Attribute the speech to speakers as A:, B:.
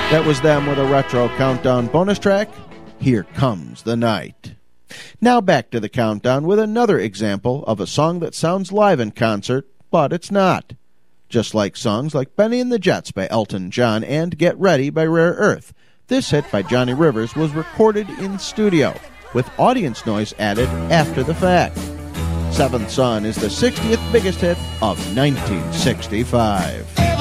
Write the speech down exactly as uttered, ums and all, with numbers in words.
A: That was them with a retro countdown bonus track, Here Comes the Night. Now back to the countdown with another example of a song that sounds live in concert, but it's not. Just like songs like Benny and the Jets by Elton John and Get Ready by Rare Earth, this hit by Johnny Rivers was recorded in studio, with audience noise added after the fact. Seventh Son is the sixtieth biggest hit of nineteen sixty-five.